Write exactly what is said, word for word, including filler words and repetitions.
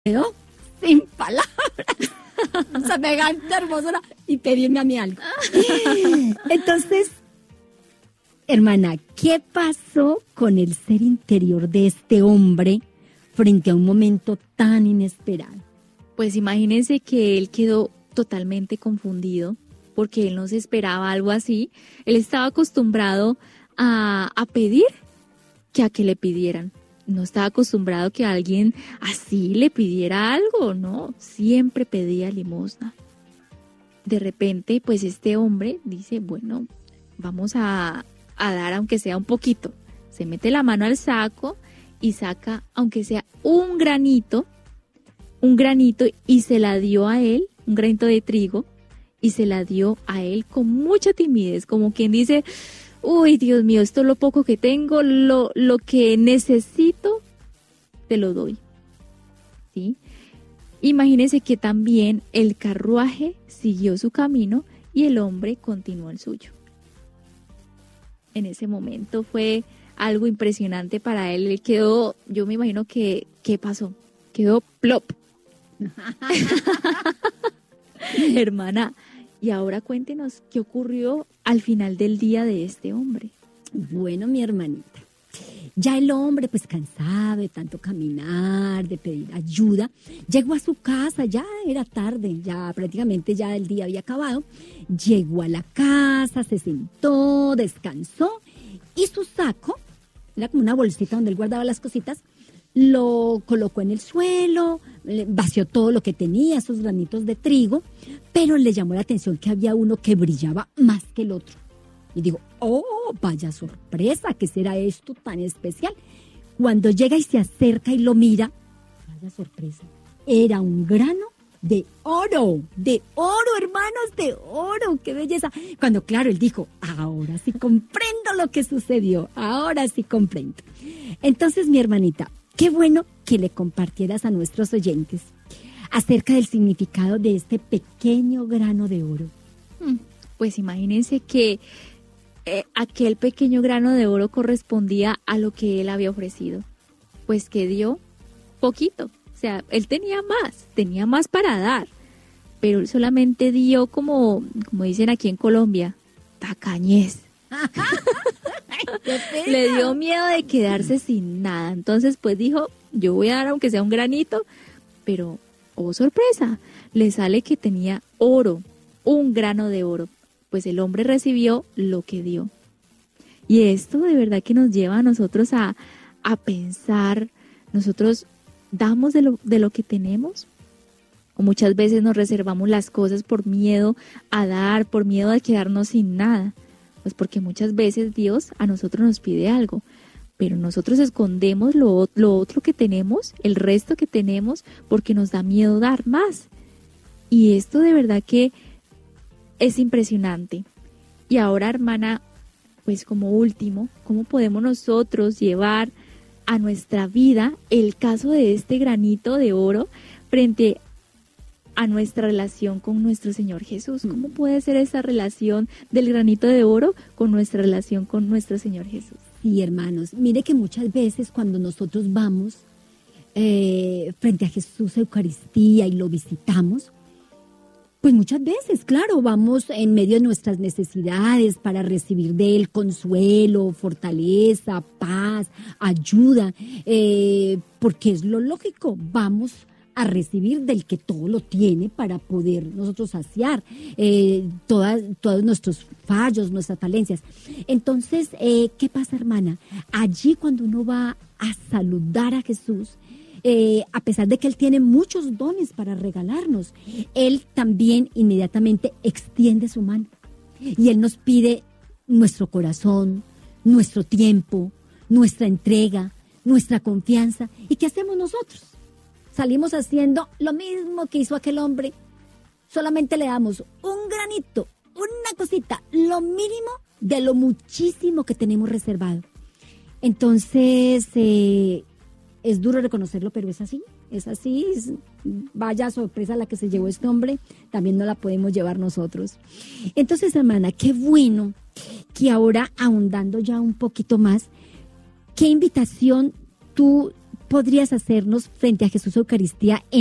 quedó sin palabras. Semejante hermosura y pedirme a mí algo. Entonces, hermana, ¿qué pasó con el ser interior de este hombre frente a un momento tan inesperado? Pues imagínense que él quedó totalmente confundido porque él no se esperaba algo así. Él estaba acostumbrado a, a pedir que a que le pidieran. No estaba acostumbrado que alguien así le pidiera algo, ¿no? Siempre pedía limosna. De repente, pues este hombre dice, bueno, vamos a, a dar aunque sea un poquito. Se mete la mano al saco y saca, aunque sea un granito, un granito y se la dio a él, un granito de trigo, y se la dio a él con mucha timidez, como quien dice, uy, Dios mío, esto es lo poco que tengo, lo, lo que necesito, te lo doy. ¿Sí? Imagínense que también el carruaje siguió su camino y el hombre continuó el suyo. En ese momento fue algo impresionante para él. Él quedó, yo me imagino que, ¿qué pasó? Quedó plop. Hermana, y ahora cuéntenos qué ocurrió al final del día de este hombre. Bueno, mi hermanita, ya el hombre, pues cansado de tanto caminar, de pedir ayuda, llegó a su casa, ya era tarde, ya prácticamente ya el día había acabado. Llegó a la casa, se sentó, descansó y su saco, era como una bolsita donde él guardaba las cositas, lo colocó en el suelo, vació todo lo que tenía, esos granitos de trigo, pero le llamó la atención que había uno que brillaba más que el otro. Y digo, oh, vaya sorpresa, ¿qué será esto tan especial? Cuando llega y se acerca y lo mira, vaya sorpresa, era un grano de oro, de oro, hermanos, de oro, qué belleza. Cuando, claro, él dijo, ahora sí comprendo lo que sucedió, ahora sí comprendo. Entonces, mi hermanita, qué bueno que le compartieras a nuestros oyentes acerca del significado de este pequeño grano de oro. Pues imagínense que eh, aquel pequeño grano de oro correspondía a lo que él había ofrecido, pues que dio poquito. O sea, él tenía más, tenía más para dar, pero él solamente dio como, como dicen aquí en Colombia, tacañez. Le dio miedo de quedarse sin nada. Entonces, pues dijo, yo voy a dar aunque sea un granito, pero, oh sorpresa, le sale que tenía oro, un grano de oro. Pues el hombre recibió lo que dio. Y esto de verdad que nos lleva a nosotros a, a pensar, nosotros damos de lo, de lo que tenemos, o muchas veces nos reservamos las cosas por miedo a dar, por miedo a quedarnos sin nada. Pues porque muchas veces Dios a nosotros nos pide algo, pero nosotros escondemos lo, lo otro que tenemos, el resto que tenemos, porque nos da miedo dar más. Y esto de verdad que es impresionante. Y ahora, hermana, pues como último, ¿cómo podemos nosotros llevar a nuestra vida el caso de este granito de oro frente a nuestra relación con nuestro Señor Jesús? ¿Cómo puede ser esa relación del granito de oro con nuestra relación con nuestro Señor Jesús? Y hermanos, mire que muchas veces cuando nosotros vamos eh, frente a Jesús a Eucaristía y lo visitamos, pues muchas veces, claro, vamos en medio de nuestras necesidades para recibir de Él consuelo, fortaleza, paz, ayuda, eh, porque es lo lógico, vamos a recibir del que todo lo tiene para poder nosotros saciar eh, todas, todos nuestros fallos, nuestras falencias. Entonces, eh, ¿qué pasa, hermana? Allí cuando uno va a saludar a Jesús, eh, a pesar de que Él tiene muchos dones para regalarnos, Él también inmediatamente extiende su mano y Él nos pide nuestro corazón, nuestro tiempo, nuestra entrega, nuestra confianza. ¿Y qué hacemos nosotros? Salimos haciendo lo mismo que hizo aquel hombre. Solamente le damos un granito, una cosita, lo mínimo de lo muchísimo que tenemos reservado. Entonces, eh, es duro reconocerlo, pero es así, es así. Es, vaya sorpresa la que se llevó este hombre, también no la podemos llevar nosotros. Entonces, hermana, qué bueno que ahora, ahondando ya un poquito más, ¿qué invitación tú podrías hacernos frente a Jesús Eucaristía